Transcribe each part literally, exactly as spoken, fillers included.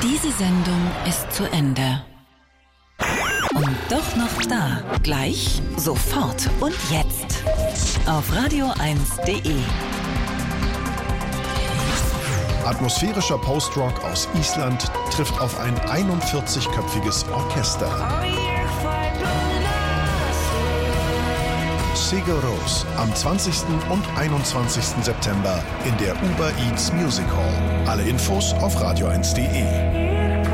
Diese Sendung ist zu Ende. Und doch noch da. Gleich, sofort und jetzt. Auf radio eins punkt de. Atmosphärischer Postrock aus Island trifft auf ein einundvierzigköpfiges Orchester. Sigur Rós am zwanzigsten und einundzwanzigsten September in der Uber Eats Music Hall. Alle Infos auf radio eins punkt de.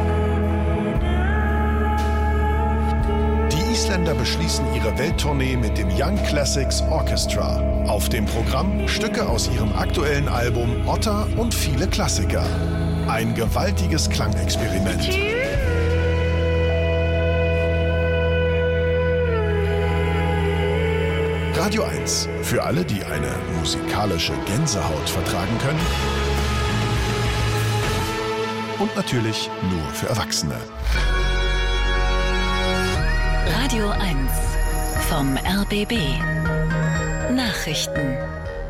Die Isländer beschließen ihre Welttournee mit dem Young Classics Orchestra. Auf dem Programm Stücke aus ihrem aktuellen Album Otta und viele Klassiker. Ein gewaltiges Klangexperiment. Radio eins. Für alle, die eine musikalische Gänsehaut vertragen können. Und natürlich nur für Erwachsene. Radio eins vom R B B. Nachrichten.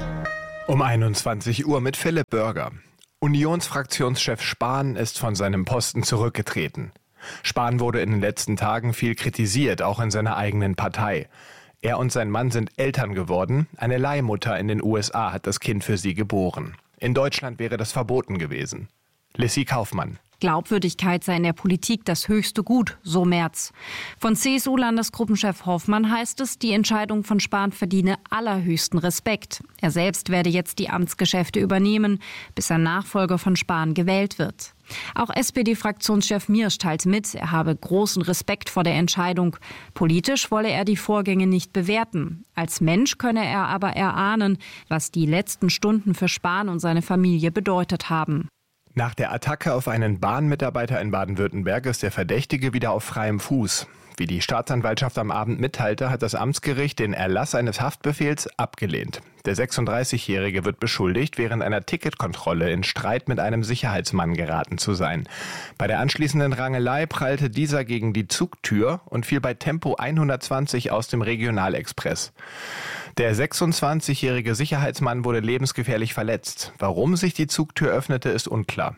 Um einundzwanzig Uhr mit Philipp Börger. Unionsfraktionschef Spahn ist von seinem Posten zurückgetreten. Spahn wurde in den letzten Tagen viel kritisiert, auch in seiner eigenen Partei. Er und sein Mann sind Eltern geworden. Eine Leihmutter in den U S A hat das Kind für sie geboren. In Deutschland wäre das verboten gewesen. Lissy Kaufmann. Glaubwürdigkeit sei in der Politik das höchste Gut, so Merz. Von C S U-Landesgruppenchef Hoffmann heißt es, die Entscheidung von Spahn verdiene allerhöchsten Respekt. Er selbst werde jetzt die Amtsgeschäfte übernehmen, bis ein Nachfolger von Spahn gewählt wird. Auch S P D-Fraktionschef Miersch teilt mit, er habe großen Respekt vor der Entscheidung. Politisch wolle er die Vorgänge nicht bewerten. Als Mensch könne er aber erahnen, was die letzten Stunden für Spahn und seine Familie bedeutet haben. Nach der Attacke auf einen Bahnmitarbeiter in Baden-Württemberg ist der Verdächtige wieder auf freiem Fuß. Wie die Staatsanwaltschaft am Abend mitteilte, hat das Amtsgericht den Erlass eines Haftbefehls abgelehnt. Der sechsunddreißigjährige wird beschuldigt, während einer Ticketkontrolle in Streit mit einem Sicherheitsmann geraten zu sein. Bei der anschließenden Rangelei prallte dieser gegen die Zugtür und fiel bei Tempo hundertzwanzig aus dem Regionalexpress. Der sechsundzwanzigjährige Sicherheitsmann wurde lebensgefährlich verletzt. Warum sich die Zugtür öffnete, ist unklar.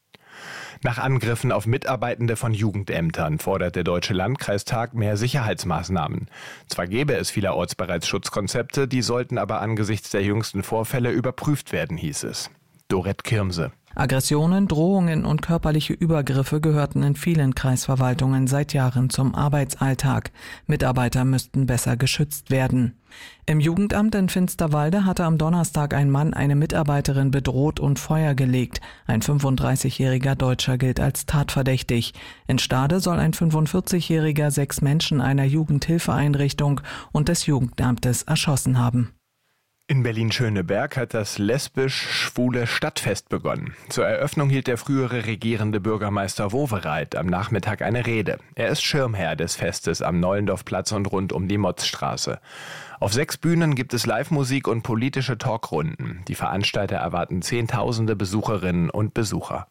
Nach Angriffen auf Mitarbeitende von Jugendämtern fordert der Deutsche Landkreistag mehr Sicherheitsmaßnahmen. Zwar gäbe es vielerorts bereits Schutzkonzepte, die sollten aber angesichts der jüngsten Vorfälle überprüft werden, hieß es. Dorette Kirmse. Aggressionen, Drohungen und körperliche Übergriffe gehörten in vielen Kreisverwaltungen seit Jahren zum Arbeitsalltag. Mitarbeiter müssten besser geschützt werden. Im Jugendamt in Finsterwalde hatte am Donnerstag ein Mann eine Mitarbeiterin bedroht und Feuer gelegt. Ein fünfunddreißigjähriger Deutscher gilt als tatverdächtig. In Stade soll ein fünfundvierzigjähriger sechs Menschen einer Jugendhilfeeinrichtung und des Jugendamtes erschossen haben. In Berlin-Schöneberg hat das lesbisch-schwule Stadtfest begonnen. Zur Eröffnung hielt der frühere regierende Bürgermeister Wowereit am Nachmittag eine Rede. Er ist Schirmherr des Festes am Nollendorfplatz und rund um die Motzstraße. Auf sechs Bühnen gibt es Live-Musik und politische Talkrunden. Die Veranstalter erwarten Zehntausende Besucherinnen und Besucher.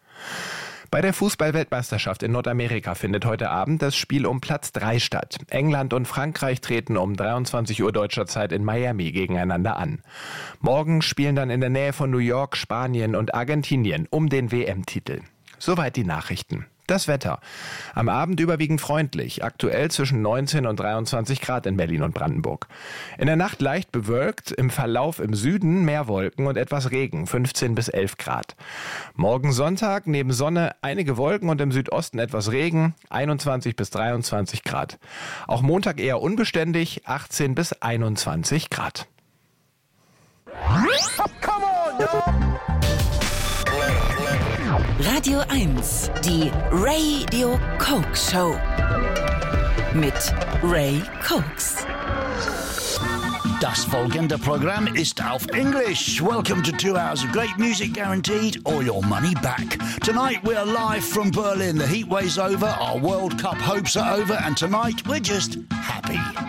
Bei der Fußball-Weltmeisterschaft in Nordamerika findet heute Abend das Spiel um Platz drei statt. England und Frankreich treten um dreiundzwanzig Uhr deutscher Zeit in Miami gegeneinander an. Morgen spielen dann in der Nähe von New York Spanien und Argentinien um den W M-Titel. Soweit die Nachrichten. Das Wetter. Am Abend überwiegend freundlich, aktuell zwischen neunzehn und dreiundzwanzig Grad in Berlin und Brandenburg. In der Nacht leicht bewölkt, im Verlauf im Süden mehr Wolken und etwas Regen, fünfzehn bis elf Grad. Morgen Sonntag neben Sonne einige Wolken und im Südosten etwas Regen, einundzwanzig bis dreiundzwanzig Grad. Auch Montag eher unbeständig, achtzehn bis einundzwanzig Grad. Come on, yo! Radio eins, die Radio Coke Show. Mit Ray Cokes. Das folgende Programm ist auf Englisch. Welcome to two hours of great music guaranteed or your money back. Tonight we're live from Berlin. The heatwave's over, our World Cup hopes are over, and tonight we're just happy.